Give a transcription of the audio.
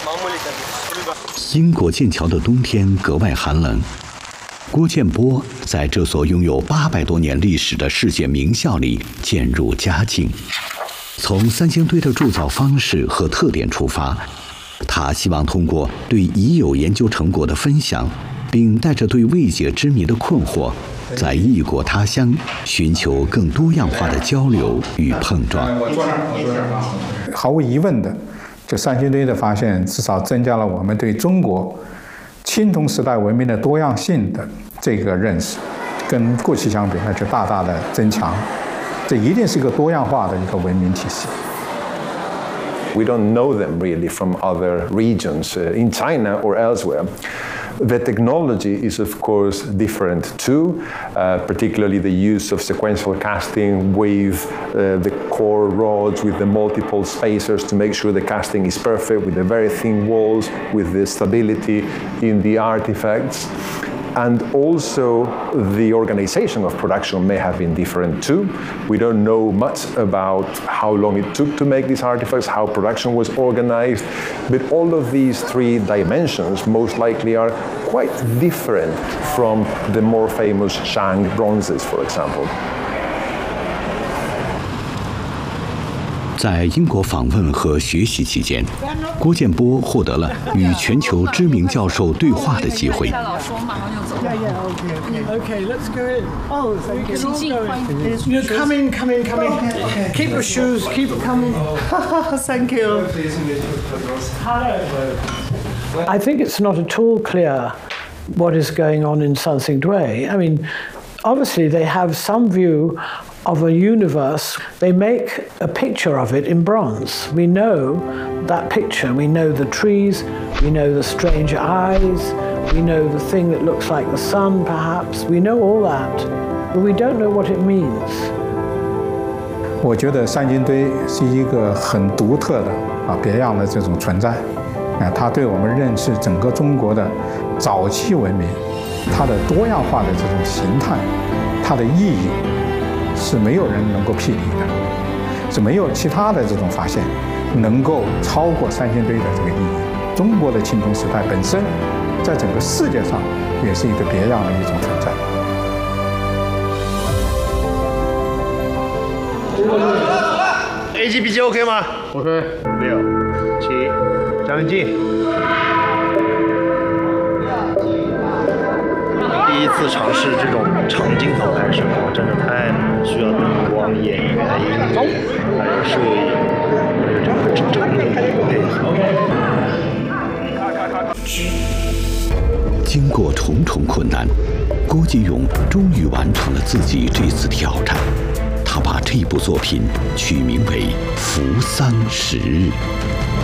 英国剑桥的冬天格外寒冷，郭建波在这所拥有800多年历史的世界名校里渐入佳境。从三星堆的铸造方式和特点出发，他希望通过对已有研究成果的分享，并带着对未解之谜的困惑，在异国他乡寻求更多样化的交流与碰撞。 毫无疑问的，这三星堆的发现至少增加了我们对中国青铜时代文明的多样性的这个认识，跟过去相比呢就大大的增强。这一定是一个多样化的一个文明体系。 We don't know them really from other regions in China or elsewhere. The technology is, of course, different too, particularly the use of sequential casting with the core rods, with the multiple spacers to make sure the casting is perfect, with the very thin walls, with the stability in the artifacts. And also, the organization of production may have been different too. We don't know much about how long it took to make these artifacts, how production was organized, but all of these three dimensions most likely are quite different from the more famous Shang bronzes, for example. 在英国访问和学习期间，郭建波获得了与全球知名教授对话的机会。 Okay, let's go in. Oh, thank you. Come in. Keep your shoes. Keep coming. Thank you. I think it's not at all clear what is going on in Sansing Dui. I mean, obviously they have some view of a universe. They make a picture of it in bronze. We know that picture. We know the trees. We know the strange eyes. We know the thing that looks like the sun, perhaps. We know all that, but we don't know what it means. 我觉得三星堆是一个很独特的别样的这种存在，它对我们认识整个中国的早期文明，它的多样化的这种形态，它的意义是没有人能够匹敌的，是没有其他的这种发现能够超过三星堆的这个意义。中国的青铜时代本身，在整个世界上也是一个别样的一种存在。 AGBG OK 吗 ？OK。6、7，将近。第一次尝试这种长镜头拍摄，真的太难，需要灯光、演员、音乐，还有摄影，还有整个配合。 经过重重困难，郭继勇终于完成了自己这次挑战。他把这部作品取名为《扶桑10日》。